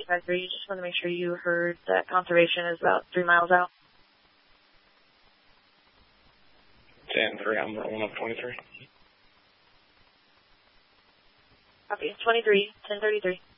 853. Just want to make sure you heard that conservation is about 3 miles out. 10-3, I'm rolling up 23. Copy. 23, 1033.